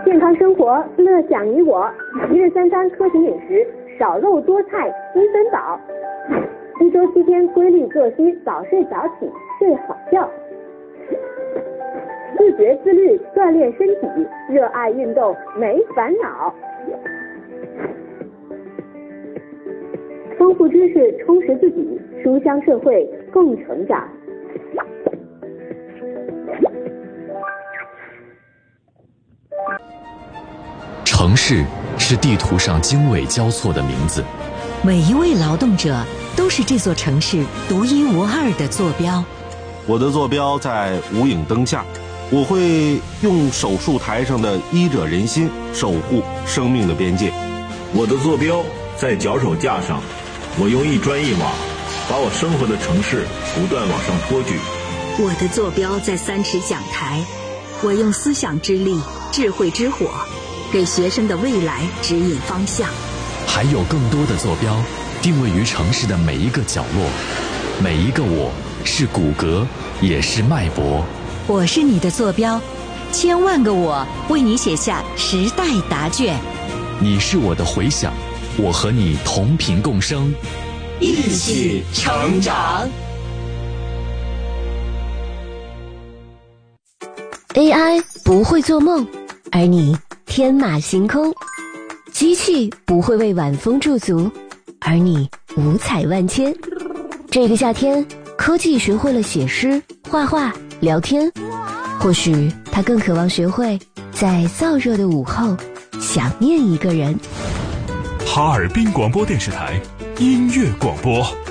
健康生活，乐享你我。一日三餐科学饮食，少肉多菜，积分饱。一周7天规律作息，早睡早起，睡好觉。自觉自律，锻炼身体，热爱运动，没烦恼。丰富知识，充实自己，书香社会，共成长。 城市是地图上经纬交错的名字， 每一位劳动者都是这座城市独一无二的坐标。 我的坐标在无影灯下，我会用手术台上的医者仁心守护生命的边界。 我的坐标在脚手架上，我用一砖一瓦把我生活的城市不断往上托举。 我的坐标在3尺讲台，我用思想之力、智慧之火给学生的未来指引方向。 还有更多的坐标定位于城市的每一个角落，每一个我是骨骼，也是脉搏。 我是你的坐标，千万个我为你写下时代答卷。 你是我的回响，我和你同频共生， 一起成长。 AI 不会做梦，而你天马行空；机器不会为晚风驻足，而你五彩万千。这个夏天，科技学会了写诗、画画、聊天，或许它更渴望学会在燥热的午后想念一个人。 哈尔滨广播电视台音乐广播。